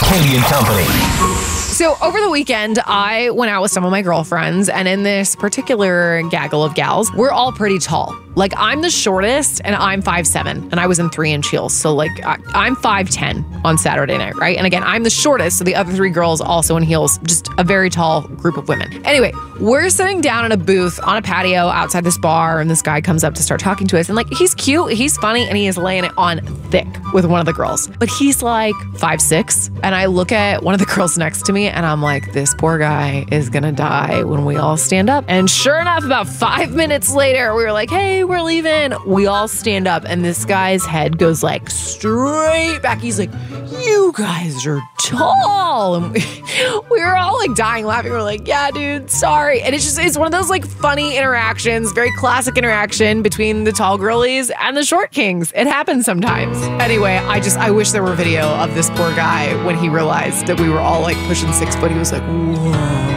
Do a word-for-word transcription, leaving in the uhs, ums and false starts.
Katie and Company. So over the weekend, I went out with some of my girlfriends, and in this particular gaggle of gals, we're all pretty tall. Like, I'm the shortest, and I'm five seven, and I was in three-inch heels. So, like, I, I'm five ten on Saturday night, right? And again, I'm the shortest, so the other three girls also in heels. Just a very tall group of women. Anyway, we're sitting down in a booth on a patio outside this bar, and this guy comes up to start talking to us. And, like, he's cute, he's funny, and he is laying it on thick with one of the girls. But he's, like, five six, and I look at one of the girls next to me, and I'm like, this poor guy is gonna die when we all stand up. And sure enough, about five minutes later, we were like, hey, we're leaving. We all stand up, and this guy's head goes like straight back. He's like, you guys are tall. And we, we were all like dying laughing. We we're like, yeah, dude, sorry. And it's just, it's one of those like funny interactions, very classic interaction between the tall girlies and the short kings. It happens sometimes. Anyway, I just, I wish there were video of this poor guy when he realized that we were all like pushing six foot. He was like, whoa.